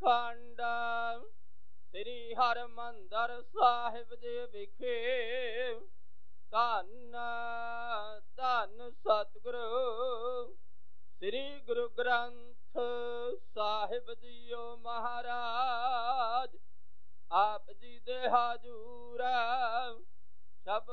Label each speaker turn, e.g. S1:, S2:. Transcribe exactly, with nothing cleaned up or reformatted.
S1: ਖੰਡ ਸ੍ਰੀ ਹਰਿਮੰਦਰ ਸਾਹਿਬ ਜੀ ਵਿਖੇ। ਧੰਨ ਧੰਨ ਸਤਿਗੁਰੂ ਸ੍ਰੀ ਗੁਰੂ ਗ੍ਰੰਥ ਸਾਹਿਬ ਜੀਓ ਮਹਾਰਾਜ। ਆਪ ਜੀ ਦੇ ਹਾਜ਼ੂਰ ਸ਼ਬਦ